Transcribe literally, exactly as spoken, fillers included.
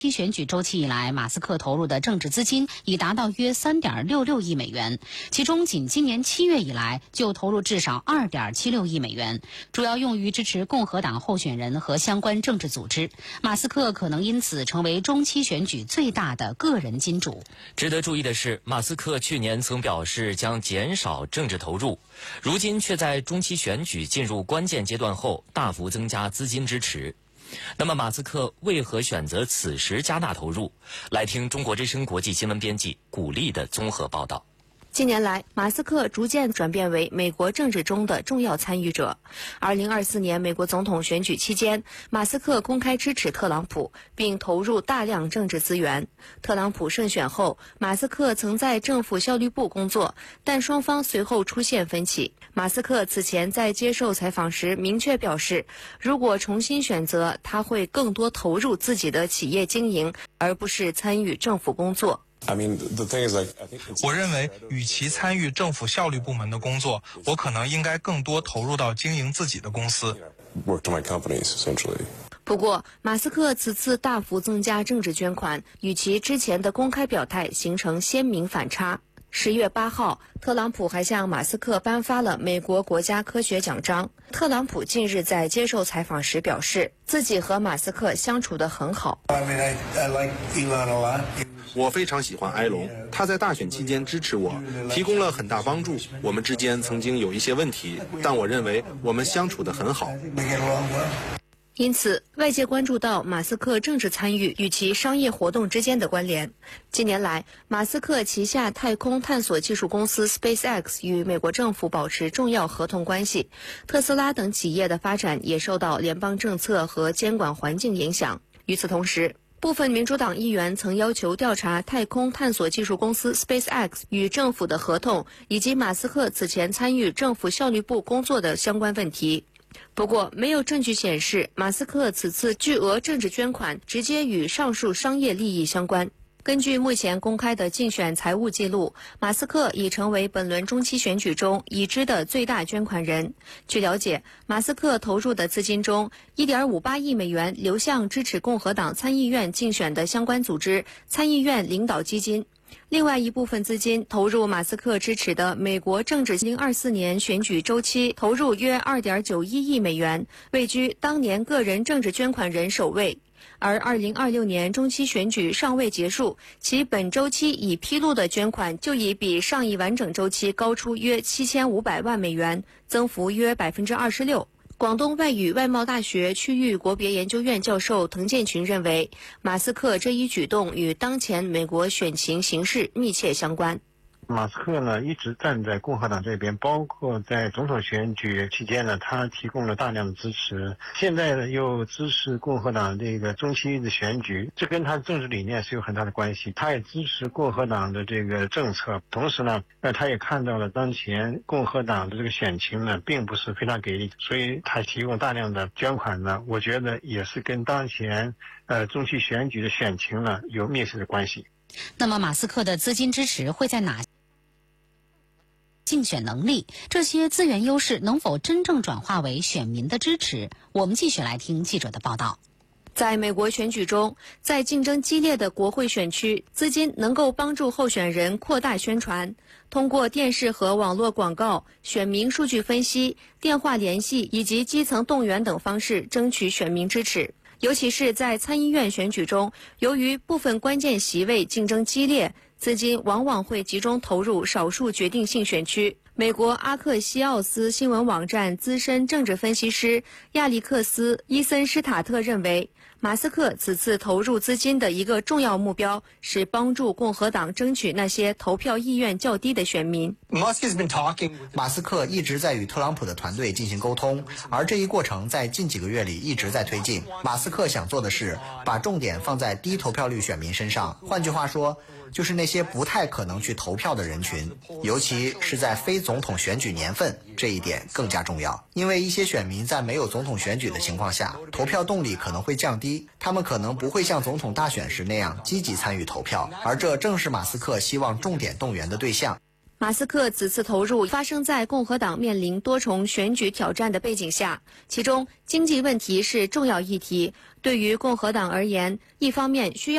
期选举周期以来，马斯克投入的政治资金已达到约 三点六六亿美元，其中仅今年七月以来就投入至少 二点七六亿美元，主要用于支持共和党候选人和相关政治组织。马斯克可能因此成为中期选举最大的个人金主。 值得注意的是，马斯克去年曾表示将减少政治投入，如今却在中期选举进入关键阶段后大幅增加资金支持。那么马斯克为何选择此时加大投入？来听中国之声国际新闻编辑古丽的综合报道。 近年来，马斯克逐渐转变为美国政治中的重要参与者。二零二四年美国总统选举期间，马斯克公开支持特朗普，并投入大量政治资源。特朗普胜选后，马斯克曾在政府效率部工作，但双方随后出现分歧。马斯克此前在接受采访时明确表示，如果重新选择，他会更多投入自己的企业经营，而不是参与政府工作。 我认为，与其参与政府效率部门的工作，我可能应该更多投入到经营自己的公司。 不过，马斯克此次大幅增加政治捐款，与其之前的公开表态形成鲜明反差。十月八号，特朗普还向马斯克颁发了美国国家科学奖章。特朗普近日在接受采访时表示，自己和马斯克相处得很好。 我非常喜欢埃隆，他在大选期间支持我，提供了很大帮助。我们之间曾经有一些问题，但我认为我们相处得很好。 因此，外界关注到马斯克政治参与与其商业活动之间的关联。近年来，马斯克旗下太空探索技术公司 SpaceX 与美国政府保持重要合同关系，特斯拉等企业的发展也受到联邦政策和监管环境影响。与此同时，部分民主党议员曾要求调查太空探索技术公司 SpaceX 与政府的合同，以及马斯克此前参与政府效率部工作的相关问题。不过，没有证据显示马斯克此次巨额政治捐款直接与上述商业利益相关。根据目前公开的竞选财务记录，马斯克已成为本轮中期选举中已知的最大捐款人。据了解，马斯克投入的资金中 一点五八亿美元流向支持共和党参议院竞选的相关组织参议院领导基金。另外一部分资金投入马斯克支持的美国正值二零二四年选举周期，投入约 二点九一亿美元，位居当年个人政治捐款人首位。而二零二六年中期选举尚未结束，其本周期已披露的捐款就已比上一完整周期高出约七千五百万美元，增幅约 百分之二十六。广东外语外贸大学区域国别研究院教授滕建群认为，马斯克这一举动与当前美国选情形势密切相关。 马斯克呢一直站在共和党这边，包括在总统选举期间呢，他提供了大量的支持。现在呢又支持共和党这个中期的选举，这跟他的政治理念是有很大的关系。他也支持共和党的这个政策，同时呢，呃，他也看到了当前共和党的这个选情呢并不是非常给力，所以他提供大量的捐款呢，我觉得也是跟当前呃中期选举的选情呢有密切的关系。 那么，马斯克的资金支持会在哪？竞选能力，这些资源优势能否真正转化为选民的支持？我们继续来听记者的报道。 在美国选举中，在竞争激烈的国会选区，资金能够帮助候选人扩大宣传，通过电视和网络广告、选民数据分析、电话联系以及基层动员等方式争取选民支持。尤其是在参议院选举中，由于部分关键席位竞争激烈，资金往往会集中投入少数决定性选区。美国阿克西奥斯新闻网站资深政治分析师亚历克斯·伊森施塔特认为，马斯克此次投入资金的一个重要目标是帮助共和党争取那些投票意愿较低的选民。 马斯克一直在与特朗普的团队进行沟通，而这一过程在近几个月里一直在推进。马斯克想做的是把重点放在低投票率选民身上，换句话说，就是那些不太可能去投票的人群，尤其是在非总统选举年份，这一点更加重要。因为一些选民在没有总统选举的情况下，投票动力可能会降低，他们可能不会像总统大选时那样积极参与投票，而这正是马斯克希望重点动员的对象。 马斯克此次投入发生在共和党面临多重选举挑战的背景下，其中经济问题是重要议题。对于共和党而言，一方面需要